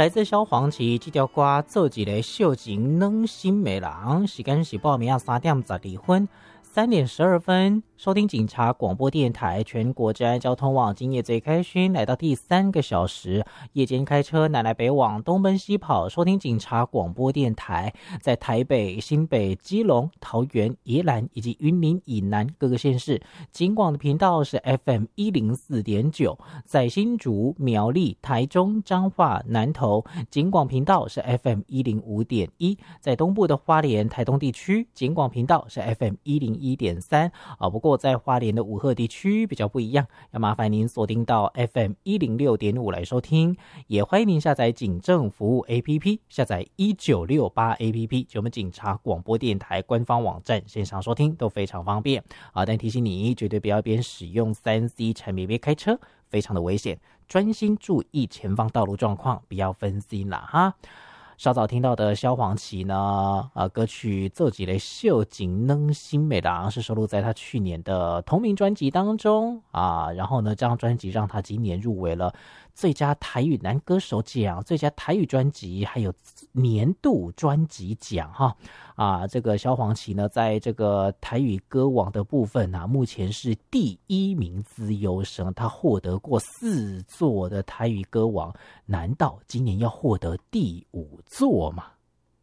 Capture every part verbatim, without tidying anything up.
来自萧煌奇这条歌做一个秀情暖心的人，时间是报名啊三点十二分。三点十二分，收听警察广播电台全国治安交通网，今夜最开心，来到第三个小时。夜间开车南来北往，东奔西跑，收听警察广播电台，在台北、新北、基隆、桃园、宜兰以及云林以南各个县市，警广的频道是 F M 一零四点九，在新竹、苗栗、台中、彰化、南投，警广频道是 F M 一零五点一，在东部的花莲、台东地区，警广频道是 F M 一零一点三啊，不过在花莲的武鹤地区比较不一样，要麻烦您锁定到 F M 一零六点五来收听，也欢迎您下载警政服务 A P P， 下载一九六八 A P P， 就我们警察广播电台官方网站线上收听都非常方便啊。但提醒你，绝对不要边使用 三 C 产品边开车，非常的危险，专心注意前方道路状况，不要分心啦哈。稍早听到的萧煌奇呢，呃，歌曲《做几个秀景能心美郎》是收录在他去年的同名专辑当中啊。然后呢，这张专辑让他今年入围了最佳台语男歌手奖、最佳台语专辑，还有年度专辑奖哈。啊，这个萧煌奇呢，在这个台语歌王的部分啊，目前是第一名资优生，他获得过四座的台语歌王，难道今年要获得第五座吗？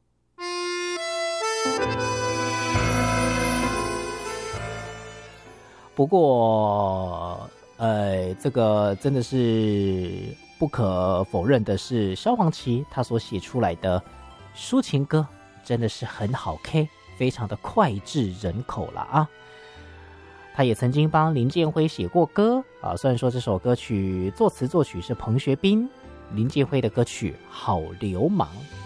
不过，呃，这个真的是不可否认的是，萧煌奇他所写出来的抒情歌真的是很好 K， 非常的脍炙人口了啊！他也曾经帮林建辉写过歌啊，虽然说这首歌曲作词作曲是彭学斌，林建辉的歌曲《好流氓》